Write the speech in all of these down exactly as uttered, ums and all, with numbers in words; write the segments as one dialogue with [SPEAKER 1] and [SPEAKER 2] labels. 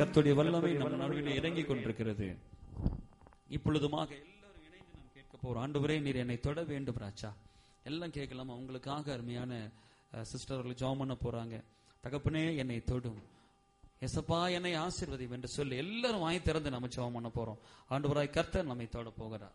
[SPEAKER 1] கர்த்தருடைய வல்லமை நம் நடுவில் இறங்கி கொண்டிருக்கிறது. இப்பொழுதுமாக எல்லாரும் இணைந்து நாம் கேட்க போறோம். ஆண்டவரே, நீர் என்னை தொட வேண்டும் ராஜா. எல்லாம் கேட்கலாம். அவங்களுக்காக அருமையான சிஸ்டர்கள் ஜெபம் பண்ண போறாங்க. தகப்பனே, என்னை தொடும், எசப்பா என்னை ஆசீர்வதியும் என்று சொல்லி எல்லாரும் வாய் திறந்து நம்ம ஜெபம் பண்ண போறோம். ஆண்டவராய் கர்த்தர் நம்மை தொட போகிறார்.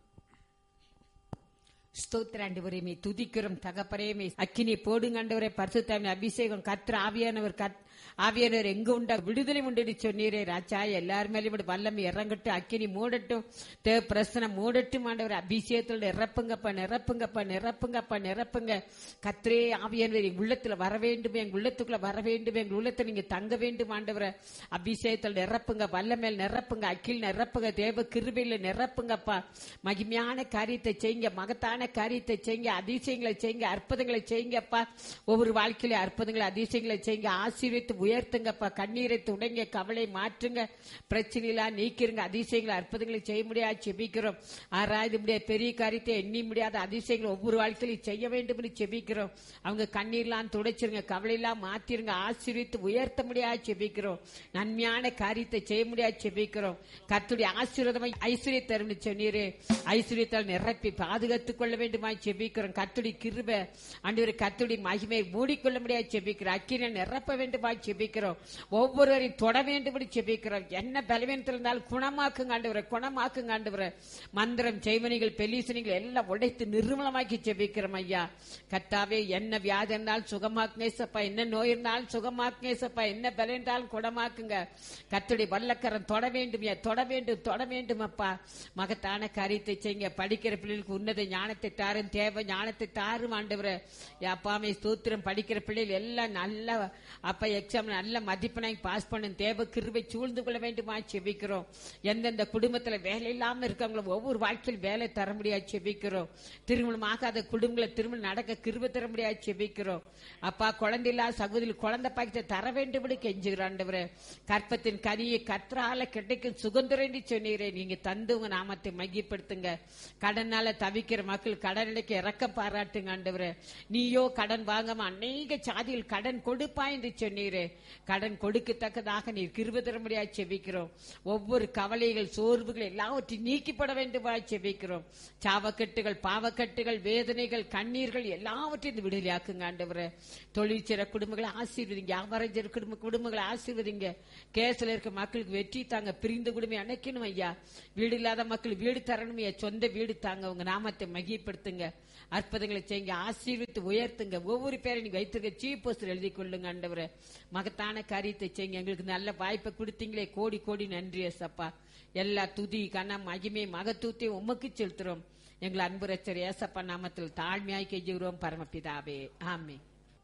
[SPEAKER 2] ஸ்தோத்திர ஆண்டவரே, மே துதிக்கிறோம் தகப்பனே. மே அக்கினி போடுங்க ஆண்டவரே. பரிசுத்தாவின் அபிஷேகம் கர்த்தர் ஆவியானவர் கத் ஆவியானவர் எங்க உண்டா விடுதலை உண்டு சொன்னீரே ராஜா. எல்லாரும் மேலும் வல்லமை இறங்கட்டும், அக்கினி மூடட்டும், தேவ பிரசனம் மூடட்டும் ஆண்டவர். அபிஷேகத்தோட நிரப்புங்கப்பா, நிரப்புங்கப்பா, நிரப்புங்கப்பா, நிரப்புங்க. கர்த்தரே ஆவியானவர் எங்க உள்ளத்துல வர வேண்டும், எங்க உள்ளத்துக்குள்ள வர வேண்டும், எங்க உள்ளத்துல நீங்க தங்க வேண்டும் ஆண்டவரை. அபிஷேகத்தில் நிரப்புங்க, வல்லமேல் நிரப்புங்க, அக்கில் நிரப்புங்க, தேவ கிருபையில நிரப்புங்கப்பா. மகிமையான காரியத்தை செய்யுங்க, மகத்தான காரியத்தை செய்யுங்க, அதிசயங்களை செய்யுங்க, அற்புதங்களை செய்யுங்கப்பா. ஒவ்வொரு வாழ்க்கையில அற்புதங்களை அதிசயங்களை செய்யுங்க, ஆசீர்வதித்து உயர்த்துங்கப்பா. கண்ணீரை துடைங்க, கவலை மாற்றுங்க, பிரச்சனைலாம் நீக்கிருங்க, அதிசயங்களை அற்புதங்களை செய்ய முடியாது செபிக்கிறோம். ஆராய்ந்து முடியாத பெரிய காரியத்தை எண்ணி முடியாத அதிசயங்களை ஒவ்வொரு வாழ்க்கையிலும் செய்ய வேண்டும் என்று செபிக்கிறோம். அவங்க கண்ணீர்லாம் துடைச்சிருங்க, கவலையெல்லாம் மாத்திருங்க, ஆசீர்வதித்து உயர்த்த முடியாது செபிக்கிறோம். நன்மையான காரியத்தை செய்ய முடியாது செபிக்கிறோம். கர்த்தருடைய ஆசீர்வாதமாய் ஐஸ்வர்யம் தரும் சொன்னீரே, ஐஸ்வர்யத்தால் நிரப்பி பாதுகாத்துக் கொள்ள வேண்டுமா செபிக்கிறோம். கர்த்தருடைய கிருபை ஆண்டவரே, கர்த்தருடைய மகிமையை மூடிக்கொள்ள முடியாது செபிக்கிறோம். அக்கினை நிரப்ப வேண்டுமா செபிக்கிறோம். ஒவ்வொருவரையும் தொட வேண்டும் செபிக்கிறோம். என்ன பலவீனத்தில் இருந்தாலும் குணமாக்குங்க ஆண்டவரே, குணமாக்குங்க ஆண்டவரே. மந்திரம், செய்வனிகள், பெலிசனிகள் எல்லாம் உடைத்து நிர்மலமாக்கி செபிக்கிறோம் ஐயா. கர்த்தாவே, என்ன வியாதி இருந்தாலும் சுகமாக்குங்கப்பா, என்ன நோய் இருந்தாலும் சுகமாக்குங்கப்பா, என்ன பலம் இருந்தாலும் குணமாக்குங்க. கர்த்தருடைய வல்லக்கரம் தொட வேண்டும், தொட வேண்டும், தொட வேண்டும் அப்பா. மகத்தான காரியத்தை செய்யுங்க. படிக்கிற பிள்ளைகளுக்கு உன்னத ஞானத்தை தாரும், தேவை ஞானத்தை தாரும் ஆண்டவரே. அப்பாமே ஸ்தோத்திரம். படிக்கிற பிள்ளைகள் எல்லாம் நல்ல அப்ப எக்ஸாம் நல்ல மதிப்பெண்ணை பாஸ் பண்ணும், தேவ கிருபை சூழ்ந்து கொள்ள வேண்டுமா செபிக்கிறோம். எந்தெந்த குடும்பத்துல வேலை இல்லாம இருக்காங்களோ ஒவ்வொரு வாழ்க்கையில் வேலை தர முடியாது செபிக்கிறோம். திருமணம் ஆகாத குடும்பங்களை திருமணம் நடக்க கிருபை தர முடியாது செபிக்கிறோம். அப்பா, குழந்தை இல்லாத சகோதரி குழந்தை பாக்கியத்தை தர வேண்டும் கெஞ்சுகிறோம். கற்பத்தின் கனியை கர்த்தரால கிடைக்கும் சுதந்திரம் சொன்னீரே, நீங்க தந்து உங்க நாமத்தை மகிப்படுத்துங்க. கடனால தவிக்கிற மக்கள் கடனுக்கு இறக்க பாராட்டுங்க ஆண்டவரே. நீயோ கடன் வாங்காம அநேக சாதியில் கடன் கொடுப்பாய் என்று சொன்னீரே, கடன் கொடுக்கத்தக்கதாக நீர் கிருபை தர முடியாது செபிக்கிறோம். ஒவ்வொரு கவலைகள், சோர்வுகள் எல்லாவற்றையும் நீக்கிப்பட வேண்டுமா செபிக்கிறோம். சாவக்கட்டுகள், பாவக்கட்டுகள், வேதனைகள், கண்ணீர்கள் எல்லாவற்றையும் விடுதலையாக்குங்க ஆண்டவரே. தொழிற்சிற குடும்பங்களை ஆசீர்வதிங்க, வியாபாரம் செய்ற குடும்ப குடும்பங்களை ஆசீர்வதிங்க. கேஸ்ல இருக்க மக்களுக்கு வெற்றி தாங்க, பிரிந்த குடும்பம் அணைக்கணும் ஐயா. வீடு இல்லாத மக்கள் வீடு தரணும் ஐயா, சொந்த வீடு தாங்க. உங்க நாமத்தை மகிப்படுத்துங்க, அற்புதங்களை செய்யுங்க, ஆசீர்வித்து உயர்த்துங்க. ஒவ்வொரு பேரை நீங்க வைத்திருக்க சீஃப் போஸ்டர் எழுதி கொள்ளுங்க ஆண்டவரே. மகத்தான காரியத்தை செய்யுங்க. எங்களுக்கு நல்ல வாய்ப்பை கொடுத்தீங்களே, கோடி கோடி நன்றி ஏசப்பா. எல்லா துதி, கனம், மகிமை, மகத்துவத்தையும் உமக்கு செலுத்துறோம். எங்கள் அன்பு ரட்சகர் ஏசப்பா நாமத்தில் தாழ்மையாய் கெஞ்சுகிறோம் பரமபிதாவே, ஆமென்.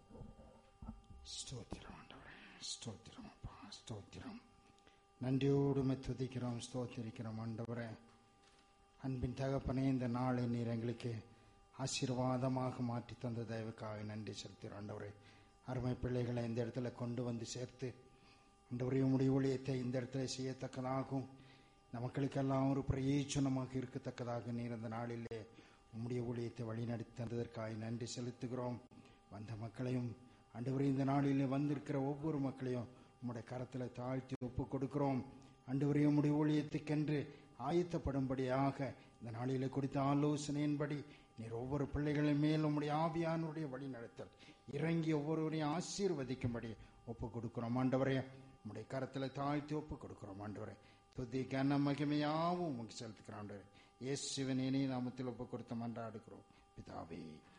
[SPEAKER 3] ஸ்தோத்திரம் ஆண்டவரே, ஸ்தோத்திரம் அப்பா, ஸ்தோத்திரம். நன்றியோடு துதிக்கிறோம், ஸ்தோத்திரிக்கிறோம் ஆண்டவரே. அன்பின் தகப்பனே, இந்த நாளை நீர் எங்களுக்கு ஆசீர்வாதமாக மாற்றி தந்த தயவுக்காக நன்றி செலுத்துகிறோம் ஆண்டவரே. அருமை பிள்ளைகளை இந்த இடத்துல கொண்டு வந்து சேர்த்து ஆண்டவரே, உம்முடைய ஊழியத்தை இந்த இடத்துல செய்யத்தக்கதாகவும் நமக்களுக்கெல்லாம் ஒரு பிரயோஜனமாக இருக்கத்தக்கதாக நீர் அந்த நாளிலே உம்முடைய ஊழியத்தை வழிநடத்தி தந்ததற்காக நன்றி செலுத்துகிறோம். வந்த மக்களையும் ஆண்டவரே, இந்த நாளிலே வந்திருக்கிற ஒவ்வொரு மக்களையும் உம்முடைய கரத்தில் தாழ்த்தி ஒப்பு கொடுக்கிறோம் ஆண்டவரே. உம்முடைய ஊழியத்துக்கென்று ஆயத்தப்படும்படியாக இந்த நாளிலே கொடுத்த ஆலோசனையின்படி நீர் ஒவ்வொரு பிள்ளைகளின் மேல் உம்முடைய ஆவியானுடைய வழி நடத்தல் இறங்கி ஒவ்வொருவரையும் ஆசீர்வதிக்கும்படி ஒப்பு கொடுக்கிறோம் ஆண்டவரே. உம்முடைய கரத்தில் தாழ்த்தி ஒப்பு கொடுக்கிறோம் ஆண்டவரே. துதி கன மகிமையாவும் உமக்கு செலுத்துக்கிறோம் ஆண்டவரே. இயேசுவின் இனிய நாமத்தில் ஒப்பு கொடுத்து மன்றாடுகிறோம் பிதாவே,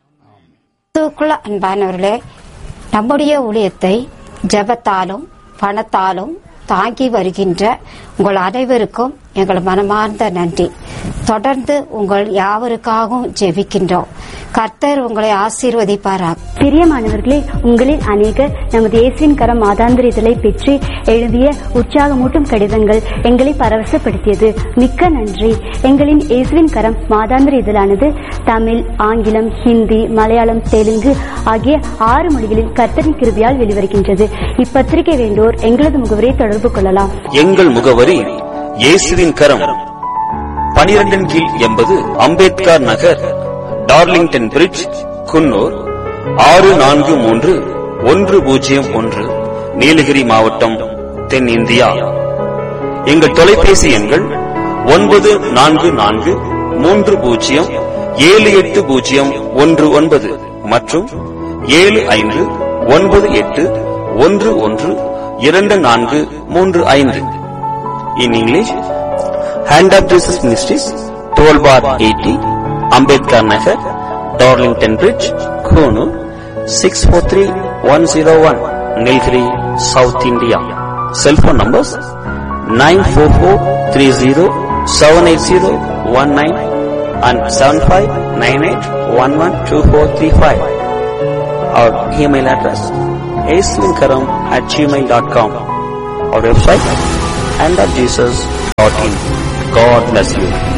[SPEAKER 3] ஆமென்.
[SPEAKER 4] அன்பானவர்களே, நம்முடைய ஊழியத்தை ஜெபத்தாலும் பணத்தாலும் தாங்கி வருகின்ற உங்கள் அனைவருக்கும் எங்கள் மனமார்ந்த நன்றி. தொடர்ந்து உங்கள் யாவருக்காகவும் ஜெபிக்கின்றோம். கர்த்தர் உங்களை ஆசீர்வதிப்பாராக.
[SPEAKER 5] பிரியமானவர்களே, உங்களில் அநேகர் நமது இயேசுவின் கரம் மாதாந்திர இதழை பெற்று எழுதிய உற்சாகமூட்டும் கடிதங்கள் எங்களை பரவசப்படுத்தியது. மிக்க நன்றி. எங்களின் இயேசுவின் கரம் மாதாந்திர இதழானது தமிழ், ஆங்கிலம், ஹிந்தி, மலையாளம், தெலுங்கு ஆகிய ஆறு மொழிகளில் கர்த்தரின் கிருபையால் வெளிவருகின்றது. இப்பத்திரிகை வேண்டோர் எங்களது முகவரியை தொடர்பு கொள்ளலாம்.
[SPEAKER 6] எங்கள் முகவரி இயேசுவின் கரம், பனிரெண்டின் கீழ் எண்பது அம்பேத்கர் நகர், டார்லிங்டன் பிரிட்ஜ், குன்னூர் ஆறு நான்கு மூன்று ஒன்று பூஜ்ஜியம் ஒன்று, நீலகிரி மாவட்டம், தென்னிந்தியா. எங்கள் தொலைபேசி எண்கள் ஒன்பது நான்கு நான்கு மூன்று பூஜ்ஜியம் ஏழு எட்டு பூஜ்ஜியம் ஒன்று ஒன்பது மற்றும் ஏழு ஐந்து ஒன்பது எட்டு ஒன்று ஒன்று இரண்டு நான்கு மூன்று ஐந்து. In English, hand of Jesus ministries, twelve bar eighty, Ambedkar Nagar, Darlington bridge, Coonoor six four three one zero one, Nilgiri, south India. Cellphone numbers nine four four three zero seven eight zero one nine and seven five nine eight one one two four three five. Our email address aislinkaram at gmail dot com. Our website and at jesus dot in. God bless you.